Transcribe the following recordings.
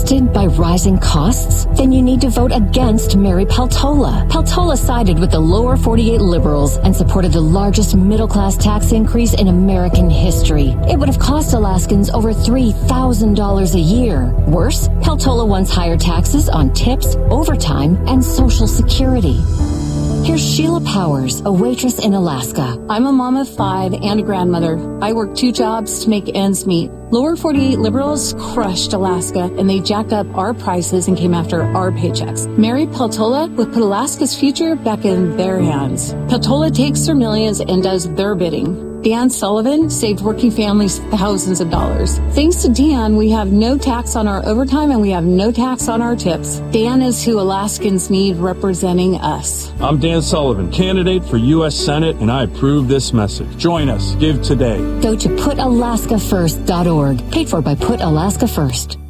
exhausted by rising costs? Then you need to vote against Mary Peltola. Peltola sided with the lower 48 liberals and supported the largest middle-class tax increase in American history. It would have cost Alaskans over $3,000 a year. Worse, Peltola wants higher taxes on tips, overtime, and Social Security. Here's Sheila Powers, a waitress in Alaska. I'm a mom of 5 and a grandmother. I work 2 jobs to make ends meet. Lower 48 liberals crushed Alaska, and they jacked up our prices and came after our paychecks. Mary Peltola would put Alaska's future back in their hands. Peltola takes their millions and does their bidding. Dan Sullivan saved working families thousands of dollars. Thanks to Dan, we have no tax on our overtime and we have no tax on our tips. Dan is who Alaskans need representing us. I'm Dan Sullivan, candidate for U.S. Senate, and I approve this message. Join us. Give today. Go to PutAlaskaFirst.org. Paid for by Put Alaska First.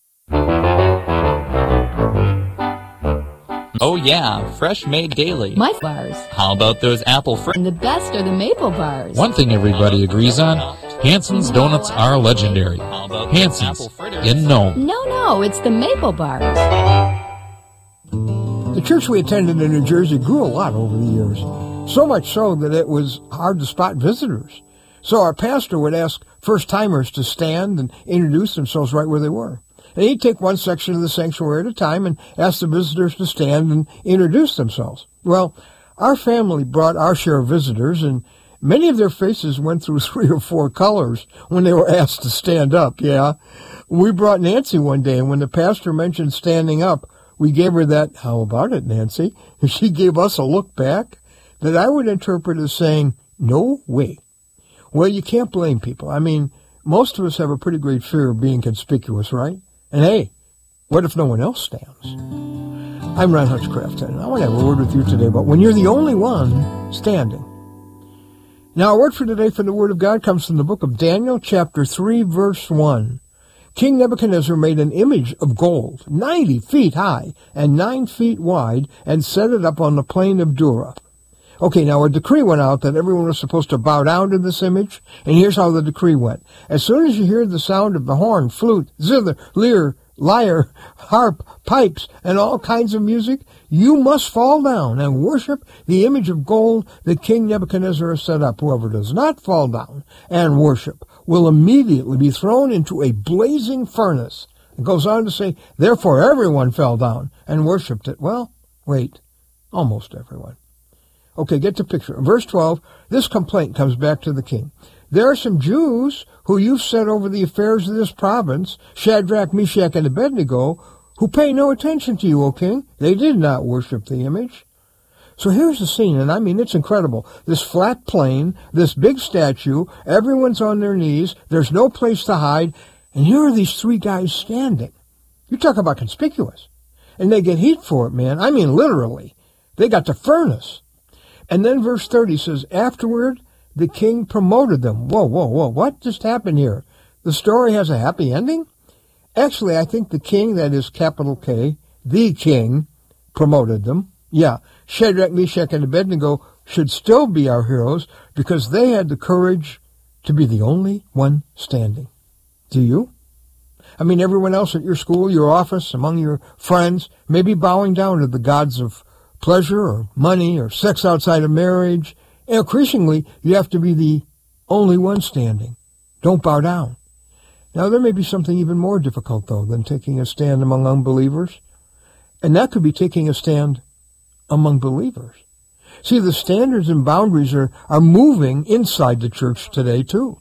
Oh yeah, fresh made daily. My bars. How about those apple fresh? And the best are the maple bars. One thing everybody agrees on, Hanson's Donuts are legendary. Hanson's, in Nome. No, it's the maple bars. The church we attended in New Jersey grew a lot over the years, so much so that it was hard to spot visitors. So our pastor would ask first-timers to stand and introduce themselves right where they were. And he'd take one section of the sanctuary at a time and ask the visitors to stand and introduce themselves. Well, our family brought our share of visitors, and many of their faces went through 3 or 4 colors when they were asked to stand up, yeah. We brought Nancy one day, and when the pastor mentioned standing up, we gave her that, "How about it, Nancy?" And she gave us a look back that I would interpret as saying, "No way." Well, you can't blame people. I mean, most of us have a pretty great fear of being conspicuous, right? And hey, what if no one else stands? I'm Ron Hutchcraft, and I want to have a word with you today about when you're the only one standing. Now, our word for today from the Word of God comes from the book of Daniel, chapter 3, verse 1. King Nebuchadnezzar made an image of gold, 90 feet high and 9 feet wide, and set it up on the plain of Dura. Okay, now a decree went out that everyone was supposed to bow down to this image, and here's how the decree went. As soon as you hear the sound of the horn, flute, zither, lyre, harp, pipes, and all kinds of music, you must fall down and worship the image of gold that King Nebuchadnezzar has set up. Whoever does not fall down and worship will immediately be thrown into a blazing furnace. It goes on to say, therefore everyone fell down and worshipped it. Well, wait, almost everyone. Okay, get the picture. In verse 12, this complaint comes back to the king. There are some Jews who you've set over the affairs of this province, Shadrach, Meshach, and Abednego, who pay no attention to you, O king. They did not worship the image. So here's the scene, and I mean, it's incredible. This flat plain, this big statue, everyone's on their knees, there's no place to hide, and here are these 3 guys standing. You talk about conspicuous. And they get heat for it, man. I mean, literally. They got the furnace. And then verse 30 says, afterward, the king promoted them. Whoa, what just happened here? The story has a happy ending? Actually, I think the king, that is capital K, the king, promoted them. Yeah, Shadrach, Meshach, and Abednego should still be our heroes because they had the courage to be the only one standing. Do you? I mean, everyone else at your school, your office, among your friends, may be bowing down to the gods of pleasure or money or sex outside of marriage. And increasingly, you have to be the only one standing. Don't bow down. Now, there may be something even more difficult, though, than taking a stand among unbelievers. And that could be taking a stand among believers. See, the standards and boundaries are moving inside the church today, too.